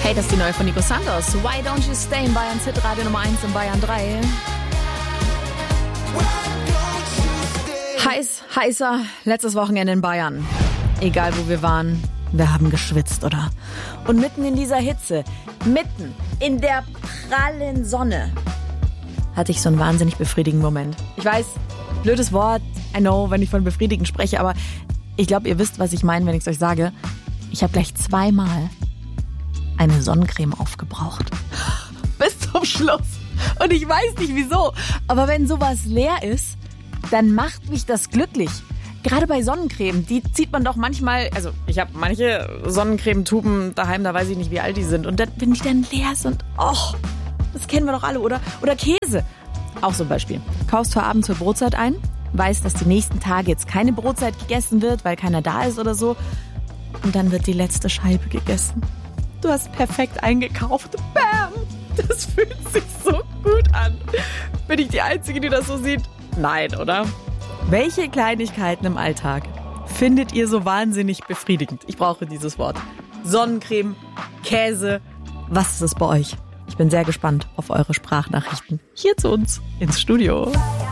Hey, das ist die neue von Nico Santos. Why Don't You Stay in Bayerns Hitradio Nummer 1 in Bayern 3. Heißer, letztes Wochenende in Bayern. Egal wo wir waren, wir haben geschwitzt, oder? Und mitten in dieser Hitze, mitten in der prallen Sonne, hatte ich so einen wahnsinnig befriedigenden Moment. Ich weiß, blödes Wort, I know, wenn ich von befriedigend spreche, aber ich glaube, ihr wisst, was ich meine, wenn ich es euch sage. Ich habe gleich zweimal eine Sonnencreme aufgebraucht. Bis zum Schluss. Und ich weiß nicht wieso, aber wenn sowas leer ist, dann macht mich das glücklich. Gerade bei Sonnencreme, die zieht man doch manchmal, also ich habe manche Sonnencremetuben daheim, da weiß ich nicht, wie alt die sind. Und dann, wenn die dann leer sind, das kennen wir doch alle, oder? Oder Käse. Auch so ein Beispiel. Kaufst vor Abend zur Brotzeit ein, weißt, dass die nächsten Tage jetzt keine Brotzeit gegessen wird, weil keiner da ist oder so. Und dann wird die letzte Scheibe gegessen. Du hast perfekt eingekauft. Bam! Das fühlt sich so gut an. Bin ich die Einzige, die das so sieht? Nein, oder? Welche Kleinigkeiten im Alltag findet ihr so wahnsinnig befriedigend? Ich brauche dieses Wort. Sonnencreme, Käse. Was ist es bei euch? Ich bin sehr gespannt auf eure Sprachnachrichten. Hier zu uns ins Studio.